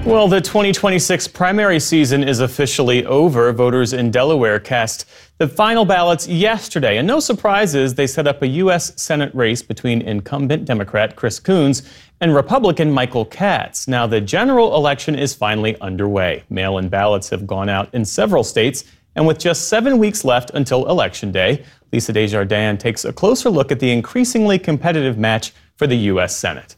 Well, the 2026 primary season is officially over. Voters in Delaware cast the final ballots yesterday. And no surprises, they set up a U.S. Senate race between incumbent Democrat Chris Coons and Republican Michael Katz. Now, the general election is finally underway. Mail-in ballots have gone out in several states. And with just 7 weeks left until Election Day, Lisa Desjardins takes a closer look at the increasingly competitive match for the U.S. Senate.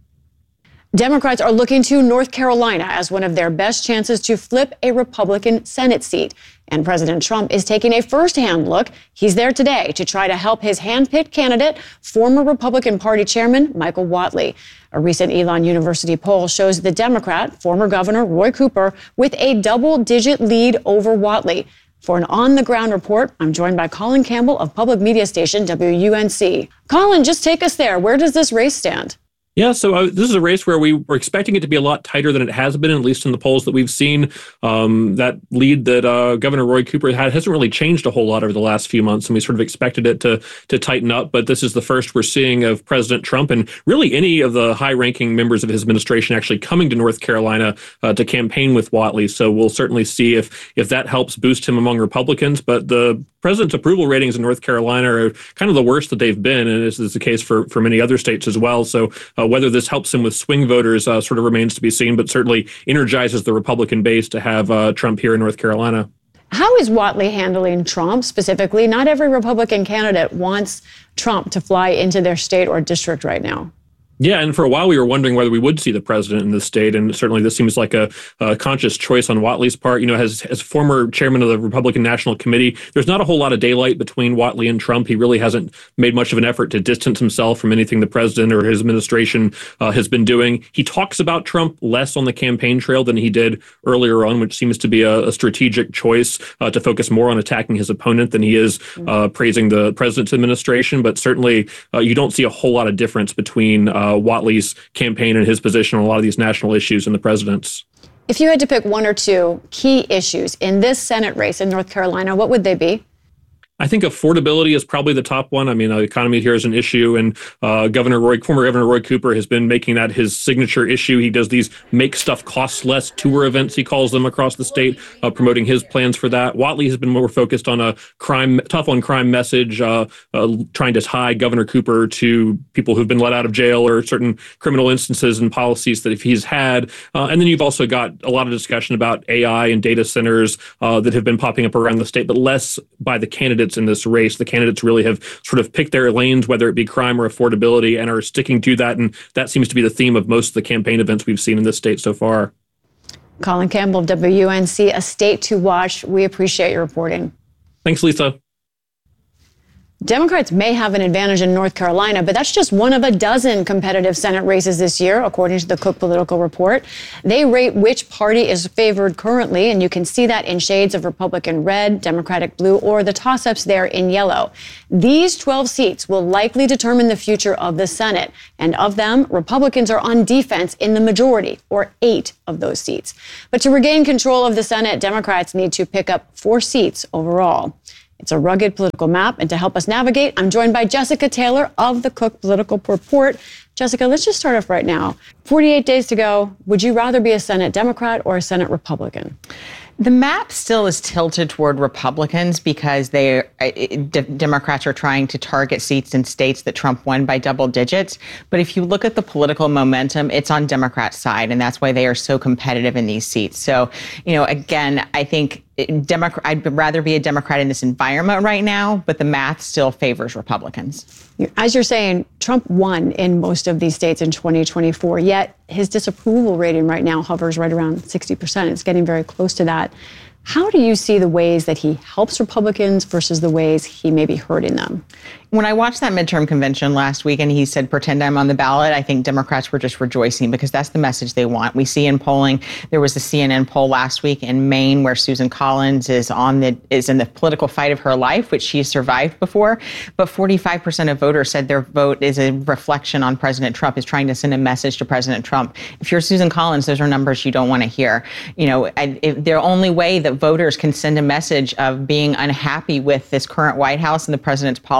Democrats are looking to North Carolina as one of their best chances to flip a Republican Senate seat. And President Trump is taking a firsthand look. He's there today to try to help his hand-picked candidate, former Republican Party Chairman Michael Whatley. A recent Elon University poll shows the Democrat, former Governor Roy Cooper, with a double-digit lead over Whatley. For an on-the-ground report, I'm joined by Colin Campbell of public media station WUNC. Colin, just take us there. Where does this race stand? Yeah, so this is a race where we were expecting it to be a lot tighter than it has been, at least in the polls that we've seen. That lead that Governor Roy Cooper had hasn't really changed a whole lot over the last few months, and we sort of expected it to tighten up. But this is the first we're seeing of President Trump and really any of the high-ranking members of his administration actually coming to North Carolina to campaign with Whatley. So we'll certainly see if that helps boost him among Republicans. But the president's approval ratings in North Carolina are kind of the worst that they've been, and this is the case for many other states as well. So whether this helps him with swing voters sort of remains to be seen, but certainly energizes the Republican base to have Trump here in North Carolina. How is Whatley handling Trump specifically? Not every Republican candidate wants Trump to fly into their state or district right now. Yeah, and for a while we were wondering whether we would see the president in the state, and certainly this seems like a conscious choice on Whatley's part. You know, as former chairman of the Republican National Committee, there's not a whole lot of daylight between Whatley and Trump. He really hasn't made much of an effort to distance himself from anything the president or his administration has been doing. He talks about Trump less on the campaign trail than he did earlier on, which seems to be a strategic choice to focus more on attacking his opponent than he is praising the president's administration. But certainly you don't see a whole lot of difference between Whatley's campaign and his position on a lot of these national issues and the president's. If you had to pick one or two key issues in this Senate race in North Carolina, what would they be? I think affordability is probably the top one. I mean, the economy here is an issue, and former Governor Roy Cooper has been making that his signature issue. He does these make stuff cost less tour events, he calls them, across the state, promoting his plans for that. Whatley has been more focused on a tough on crime message, trying to tie Governor Cooper to people who've been let out of jail or certain criminal instances and policies that if he's had. And then you've also got a lot of discussion about AI and data centers that have been popping up around the state, but less by the candidates in this race. The candidates really have sort of picked their lanes, whether it be crime or affordability, and are sticking to that. And that seems to be the theme of most of the campaign events we've seen in this state so far. Colin Campbell of WUNC, a state to watch. We appreciate your reporting. Thanks, Lisa. Democrats may have an advantage in North Carolina, but that's just one of a dozen competitive Senate races this year, according to the Cook Political Report. They rate which party is favored currently, and you can see that in shades of Republican red, Democratic blue, or the toss-ups there in yellow. These 12 seats will likely determine the future of the Senate, and of them, Republicans are on defense in the majority, or 8 of those seats. But to regain control of the Senate, Democrats need to pick up 4 seats overall. It's a rugged political map, and to help us navigate, I'm joined by Jessica Taylor of the Cook Political Report. Jessica, let's just start off right now. 48 days to go. Would you rather be a Senate Democrat or a Senate Republican? The map still is tilted toward Republicans because Democrats are trying to target seats in states that Trump won by double digits. But if you look at the political momentum, it's on Democrats' side, and that's why they are so competitive in these seats. So, again, I think I'd rather be a Democrat in this environment right now, but the math still favors Republicans. As you're saying, Trump won in most of these states in 2024, yet his disapproval rating right now hovers right around 60%. It's getting very close to that. How do you see the ways that he helps Republicans versus the ways he may be hurting them? When I watched that midterm convention last week and he said, pretend I'm on the ballot, I think Democrats were just rejoicing because that's the message they want. We see in polling, there was a CNN poll last week in Maine where Susan Collins is in the political fight of her life, which she survived before. But 45% of voters said their vote is a reflection on President Trump, is trying to send a message to President Trump. If you're Susan Collins, those are numbers you don't want to hear. The only way that voters can send a message of being unhappy with this current White House and the president's policies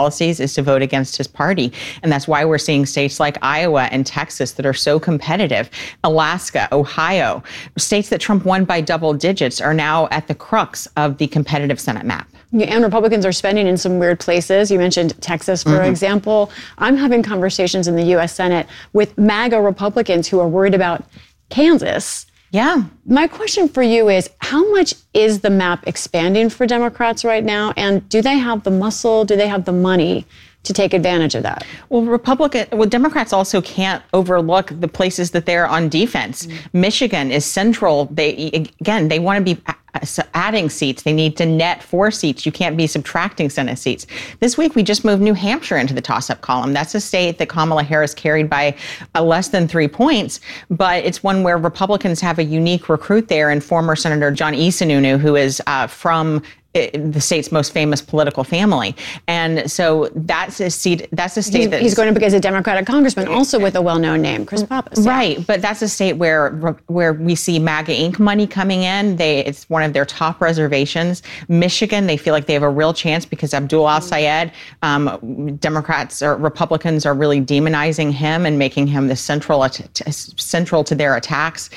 is to vote against his party. And that's why we're seeing states like Iowa and Texas that are so competitive. Alaska, Ohio, states that Trump won by double digits are now at the crux of the competitive Senate map. And Republicans are spending in some weird places. You mentioned Texas, for example. I'm having conversations in the U.S. Senate with MAGA Republicans who are worried about Kansas. Yeah. My question for you is, how much is the map expanding for Democrats right now? And do they have the muscle? Do they have the money to take advantage of that? Well, Democrats also can't overlook the places that they're on defense. Michigan is central. They want to be adding seats. They need to net 4 seats. You can't be subtracting Senate seats. This week, we just moved New Hampshire into the toss-up column. That's a state that Kamala Harris carried by less than 3 points, but it's one where Republicans have a unique recruit there, and former Senator John E. Sununu, who is from the state's most famous political family. And so that's a state that he's going up against a Democratic congressman, also with a well-known name, Chris Pappas. Yeah. Right, but that's a state where we see MAGA Inc. money coming in. It's one of their top reservations. Michigan, they feel like they have a real chance because Abdul al-Sayed, Republicans are really demonizing him and making him the central to their attacks.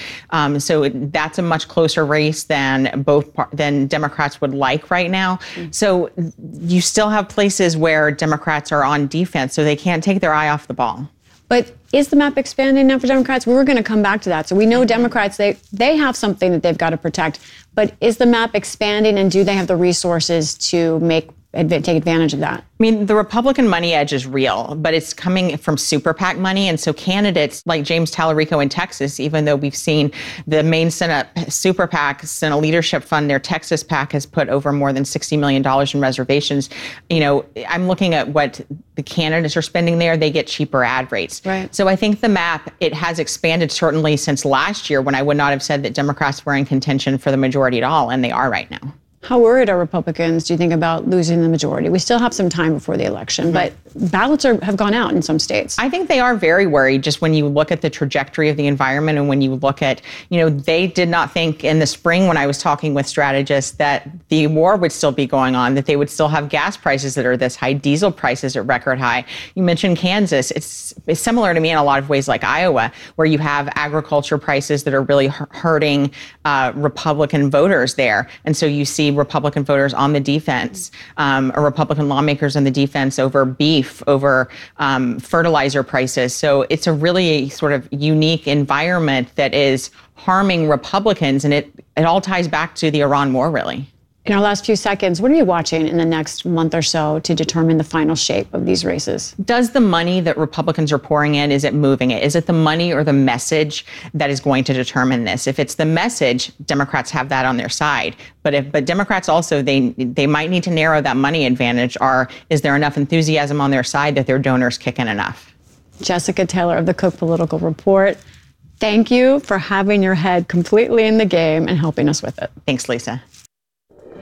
So that's a much closer race than Democrats would like right now. So you still have places where Democrats are on defense, so they can't take their eye off the ball. But is the map expanding now for Democrats? We were going to come back to that. So we know Democrats, they have something that they've got to protect. But is the map expanding, and do they have the resources to take advantage of that? I mean, the Republican money edge is real, but it's coming from super PAC money. And so candidates like James Tallarico in Texas, even though we've seen the main Senate super PAC, Senate Leadership Fund, their Texas PAC has put over more than $60 million in reservations. You know, I'm looking at what the candidates are spending there. They get cheaper ad rates. Right. So I think the map, it has expanded certainly since last year, when I would not have said that Democrats were in contention for the majority at all, and they are right now. How worried are Republicans, do you think, about losing the majority? We still have some time before the election, but ballots have gone out in some states. I think they are very worried, just when you look at the trajectory of the environment, and when you look at, they did not think in the spring, when I was talking with strategists, that the war would still be going on, that they would still have gas prices that are this high, diesel prices at record high. You mentioned Kansas. It's similar to me in a lot of ways like Iowa, where you have agriculture prices that are really hurting Republican voters there. And so you see Republican voters on the defense, or Republican lawmakers on the defense over beef, over fertilizer prices. So it's a really sort of unique environment that is harming Republicans, and it all ties back to the Iran war, really. In our last few seconds, what are you watching in the next month or so to determine the final shape of these races? Does the money that Republicans are pouring in, is it moving it? Is it the money or the message that is going to determine this? If it's the message, Democrats have that on their side. But Democrats also, they might need to narrow that money advantage. Is there enough enthusiasm on their side that their donors kick in enough? Jessica Taylor of the Cook Political Report, thank you for having your head completely in the game and helping us with it. Thanks, Lisa.